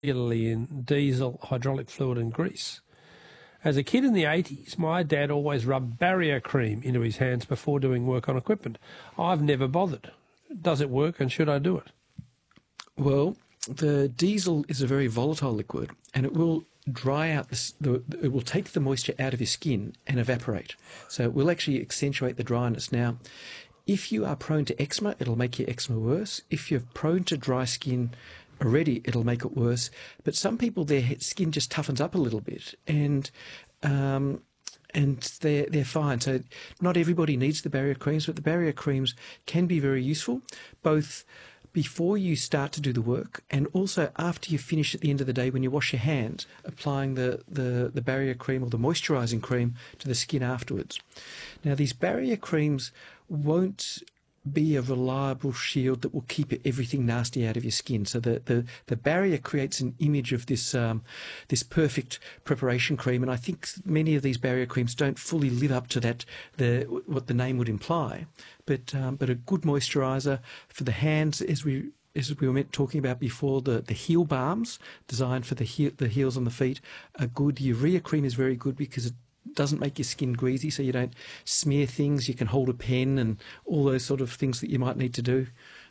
regularly in diesel, hydraulic fluid and grease. As a kid in the 80s, my dad always rubbed barrier cream into his hands before doing work on equipment. I've never bothered. Does it work and should I do it? Well, the diesel is a very volatile liquid, and it will dry out it will take the moisture out of your skin and evaporate. So it will actually accentuate the dryness. Now, if you are prone to eczema, it'll make your eczema worse. If you're prone to dry skin already, it'll make it worse. But some people, their skin just toughens up a little bit, and they're fine. So not everybody needs the barrier creams, but the barrier creams can be very useful, both before you start to do the work and also after you finish at the end of the day when you wash your hands, applying the barrier cream or the moisturising cream to the skin afterwards. Now, these barrier creams won't be a reliable shield that will keep everything nasty out of your skin. So the barrier creates an image of this this perfect preparation cream, and I think many of these barrier creams don't fully live up to that, what the name would imply. But a good moisturiser for the hands, as we were talking about before, the heel balms designed for the heels on the feet are good. Urea cream is very good because it doesn't make your skin greasy, so you don't smear things. You can hold a pen and all those sort of things that you might need to do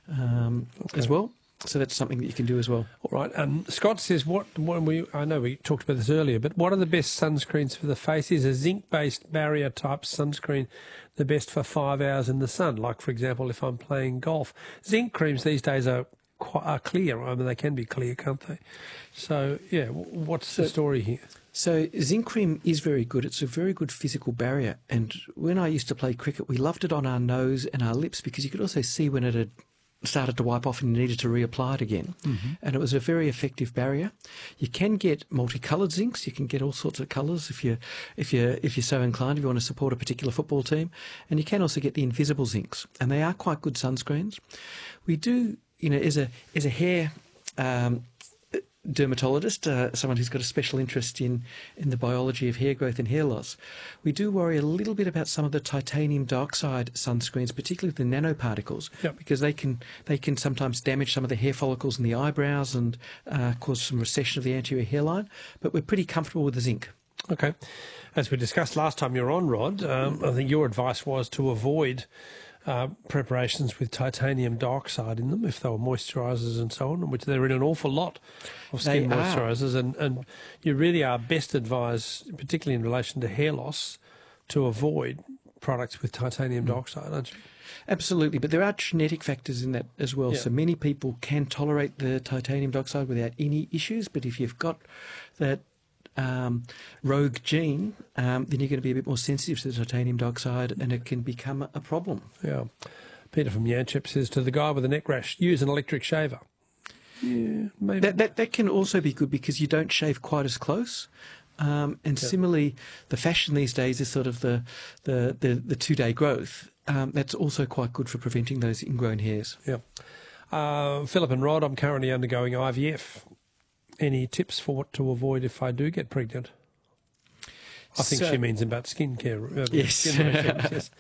as well. So that's something that you can do as well. All right. Scott says, I know we talked about this earlier, but what are the best sunscreens for the face? Is a zinc-based barrier-type sunscreen the best for 5 hours in the sun? Like, for example, if I'm playing golf. Zinc creams these days are clear. I mean, they can be clear, can't they? So, yeah, what's the story here? So zinc cream is very good. It's a very good physical barrier. And when I used to play cricket, we loved it on our nose and our lips because you could also see when it had started to wipe off and you needed to reapply it again. Mm-hmm. And it was a very effective barrier. You can get multicoloured zincs. You can get all sorts of colours if you're so inclined, if you want to support a particular football team. And you can also get the invisible zincs, and they are quite good sunscreens. We do, as a hair dermatologist, someone who's got a special interest in the biology of hair growth and hair loss, we do worry a little bit about some of the titanium dioxide sunscreens, particularly the nanoparticles, because they can sometimes damage some of the hair follicles in the eyebrows and cause some recession of the anterior hairline. But we're pretty comfortable with the zinc. Okay. As we discussed last time you were on, Rod, I think your advice was to avoid preparations with titanium dioxide in them if they were moisturisers and so on, which they're in an awful lot of skin moisturisers, and you really are best advised, particularly in relation to hair loss, to avoid products with titanium dioxide, aren't you? Absolutely, but there are genetic factors in that as well. Yeah. So many people can tolerate the titanium dioxide without any issues, but if you've got that rogue gene, then you're going to be a bit more sensitive to the titanium dioxide, and it can become a problem. Yeah. Peter from Yanchep says, to the guy with a neck rash, use an electric shaver. Yeah, maybe. That can also be good because you don't shave quite as close. Similarly, the fashion these days is sort of the 2-day growth. That's also quite good for preventing those ingrown hairs. Yeah. Philip and Rod, I'm currently undergoing IVF. Any tips for what to avoid if I do get pregnant? I think she means about skincare. Yes. Skin yes.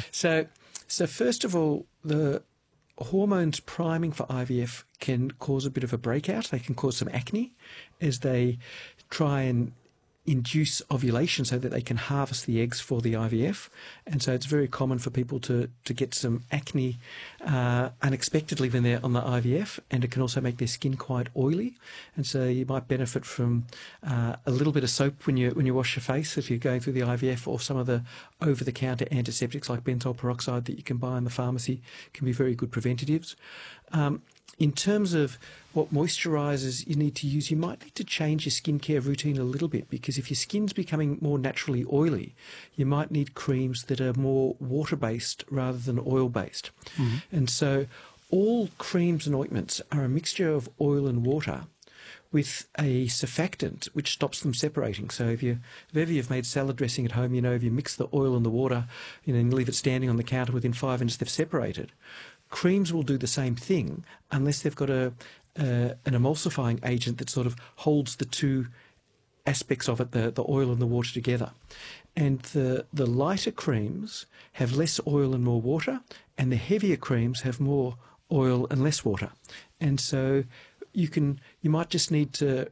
So first of all, the hormones priming for IVF can cause a bit of a breakout. They can cause some acne as they try and induce ovulation so that they can harvest the eggs for the IVF. And so it's very common for people to get some acne unexpectedly when they're on the IVF, and it can also make their skin quite oily. And so you might benefit from a little bit of soap when you wash your face if you're going through the IVF, or some of the over-the-counter antiseptics like benzoyl peroxide that you can buy in the pharmacy can be very good preventatives. In terms of what moisturisers you need to use, you might need to change your skincare routine a little bit, because if your skin's becoming more naturally oily, you might need creams that are more water-based rather than oil-based. Mm-hmm. And so all creams and ointments are a mixture of oil and water with a surfactant which stops them separating. So if ever you've made salad dressing at home, if you mix the oil and the water, and leave it standing on the counter, within 5 minutes they've separated. Creams will do the same thing unless they've got an emulsifying agent that sort of holds the two aspects of it, the oil and the water, together. And the lighter creams have less oil and more water, and the heavier creams have more oil and less water. And so you might just need to